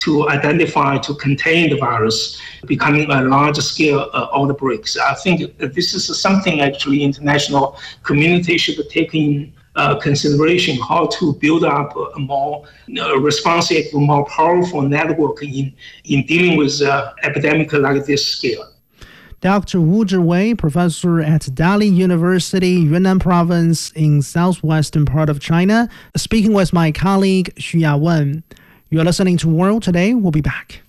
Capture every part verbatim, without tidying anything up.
to identify, to contain the virus, becoming a large-scale uh, outbreaks. I think this is something actually international community should take in uh, consideration, how to build up a more uh, responsive, more powerful network in, in dealing with uh, epidemic like this scale. Doctor Wu Zhiwei, professor at Dali University, Yunnan Province in southwestern part of China, speaking with my colleague Xu Yawen. You're listening to World Today. We'll be back.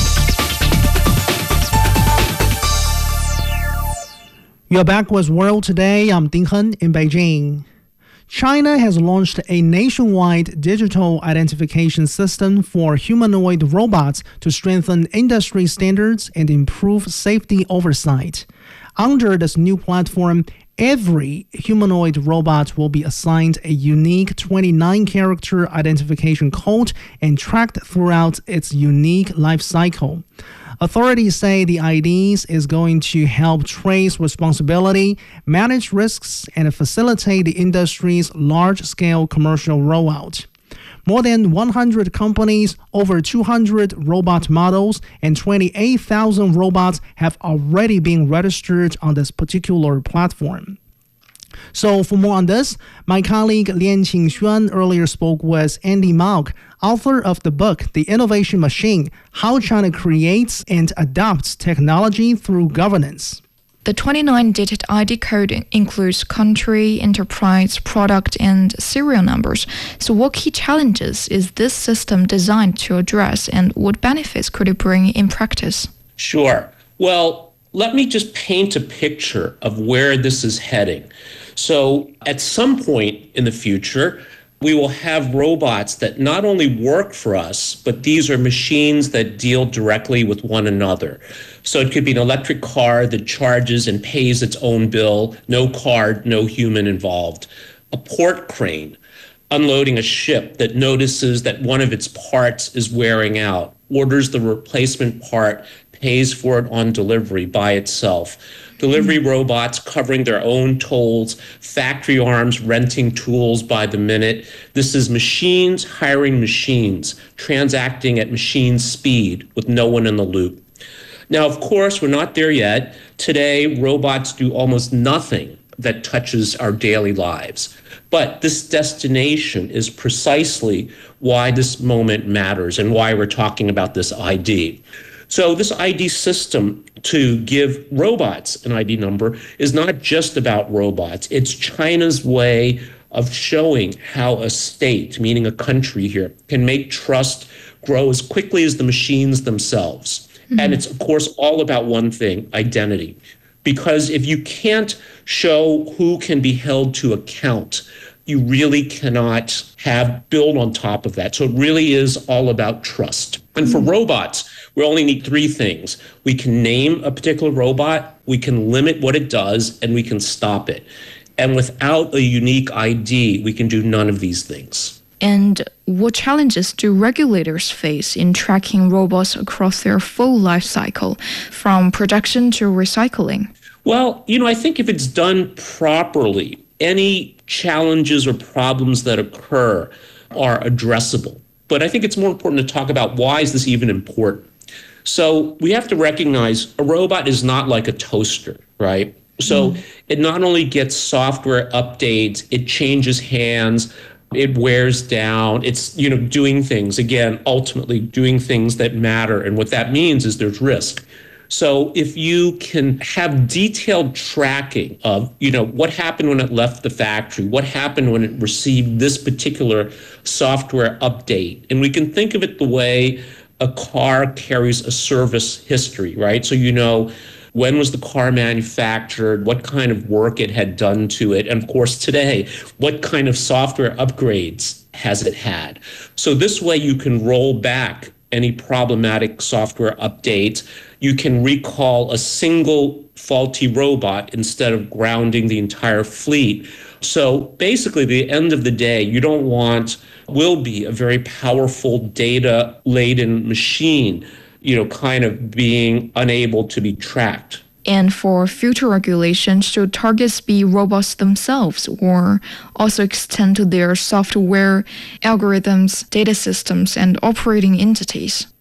You're back with World Today. I'm Ding Hen in Beijing. China has launched a nationwide digital identification system for humanoid robots to strengthen industry standards and improve safety oversight. Under this new platform, every humanoid robot will be assigned a unique twenty-nine character identification code and tracked throughout its unique life cycle. Authorities say the I Ds is going to help trace responsibility, manage risks, and facilitate the industry's large-scale commercial rollout. More than one hundred companies, over two hundred robot models, and twenty-eight thousand robots have already been registered on this particular platform. So for more on this, my colleague Lian Qingxuan earlier spoke with Andy Mauck, author of the book The Innovation Machine: How China Creates and Adopts Technology Through Governance. The twenty-nine digit I D code includes country, enterprise, product, and serial numbers. So what key challenges is this system designed to address, and what benefits could it bring in practice? Sure. Well, let me just paint a picture of where this is heading. So at some point in the future, we will have robots that not only work for us, but these are machines that deal directly with one another. So it could be an electric car that charges and pays its own bill, no card, no human involved. A port crane unloading a ship that notices that one of its parts is wearing out, orders the replacement part, pays for it on delivery by itself. Delivery robots covering their own tolls, factory arms renting tools by the minute. This is machines hiring machines, transacting at machine speed with no one in the loop. Now, of course, we're not there yet. Today, robots do almost nothing that touches our daily lives. But this destination is precisely why this moment matters and why we're talking about this I D. So this I D system to give robots an I D number is not just about robots. It's China's way of showing how a state, meaning a country here, can make trust grow as quickly as the machines themselves. Mm-hmm. And it's, of course, all about one thing: identity. Because if you can't show who can be held to account, you really cannot have build on top of that. So it really is all about trust. And for robots, we only need three things. We can name a particular robot, we can limit what it does, and we can stop it. And without a unique I D, we can do none of these things. And what challenges do regulators face in tracking robots across their full life cycle, from production to recycling? Well, you know, I think if it's done properly, any challenges or problems that occur are addressable. But I think it's more important to talk about why is this even important. So we have to recognize a robot is not like a toaster, right? So mm. it not only gets software updates, it changes hands, it wears down, it's, you know, doing things, again, ultimately doing things that matter. And what that means is there's risk. So if you can have detailed tracking of, you know, what happened when it left the factory, what happened when it received this particular software update, and we can think of it the way a car carries a service history, right? So you know, when was the car manufactured, what kind of work it had done to it, and of course today, what kind of software upgrades has it had? So this way you can roll back any problematic software updates. You can recall a single faulty robot instead of grounding the entire fleet. So basically, at the end of the day, you don't want, will be a very powerful data-laden machine, you know, kind of being unable to be tracked. And for future regulations, should targets be robots themselves or also extend to their software, algorithms, data systems, and operating entities?